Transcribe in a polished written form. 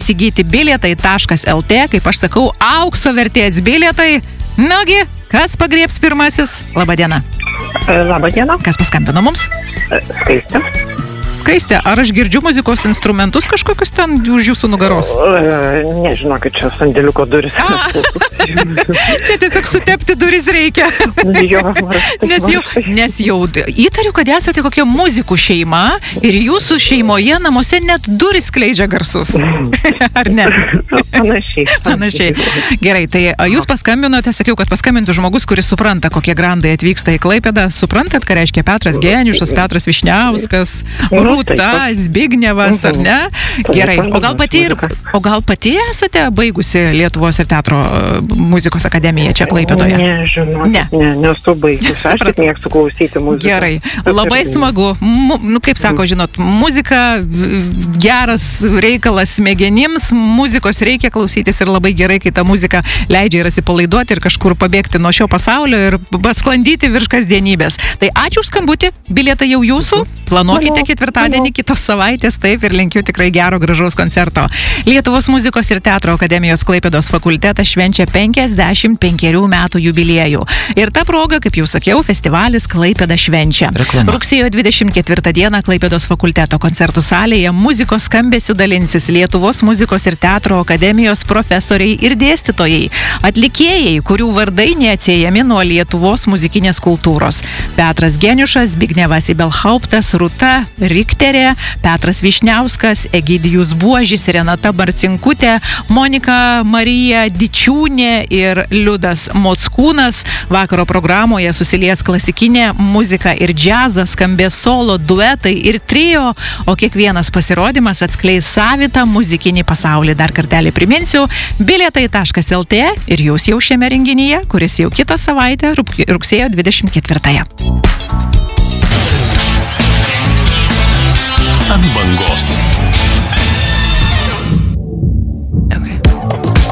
įsigyti bilietai.lt, kaip aš sakau, aukso vertės bilietai. Nagi, kas pagriebs pirmasis? Labadiena. Labadiena. Kas paskambino mums? Skaistė. Skaistė, ar aš girdžiu muzikos instrumentus kažkokius ten už jūsų nugaros? Nežinokit, čia sandėliuko duris. Čia tiesiog sutepti duris reikia. Nes jau įtariu, kad esate kokia muzikų šeima ir jūsų šeimoje namuose net duris skleidžia garsus. Ar ne? Panašiai. Gerai, tai jūs paskambinote, sakiau, kad paskambintų žmogus, kuris supranta, kokie grandai atvyksta į Klaipėdą. Suprantat, ką reiškia Petras Geniušas, Petras Višniauskas, Rūta, Zbignevas, ar ne? Gerai, o gal pati esate baigusi Lietuvos ir teatro muzikos akademiją čia Klaipėdoje? Nesu baigusi. Aš tik mėgstu klausyti muziką. Gerai, labai smagu. Kaip sako, žinot, muzika geras reikalas smegenims, muzikos reikia klausytis ir labai gerai, kai ta muzika leidžia ir atsipalaiduoti ir kažkur pabėgti nuo šio pasaulio ir pasklandyti virš kasdienybės. Tai ačiū už skambutį, bilietai jau jūsų, planuokite ketvirtadienį kitos savaitės, taip, ir linkiu tikrai gero, gražaus koncerto. Lietuvos muzikos ir teatro akademijos Klaipėdos fakultetas švenčia 55 metų jubiliejų. Ir ta proga, kaip jau sakiau, festivalis Klaipėda švenčia. Rugsėjo 24 dieną Klaipėdos fakulteto koncertų salėje muzikos skambesiu dalinsis Lietuvos muzikos ir teatro akademijos profesoriai ir dėstytojai, atlikėjai, kurių vardai neatsiejami nuo Lietuvos muzikinės kultūros. Petras Geniušas, Zbignevas Ibelhauptas, Rūta Rikterė, Petras Višniauskas, Egidijus Buožis, Renata Marcinkutė, Monika Marija Dičiūnė ir Liudas Mockūnas. Vakaro programoje susilies klasikinė muzika ir džiazas, skambės solo, duetai ir trio, o kiekvienas pasirodymas atskleis savitą muzikinį pasaulį. Dar kartelį priminsiu, bilietai.lt ir jūs jau šiame renginyje, kuris jau kitą savaitę, rugsėjo 24. Ant bangos.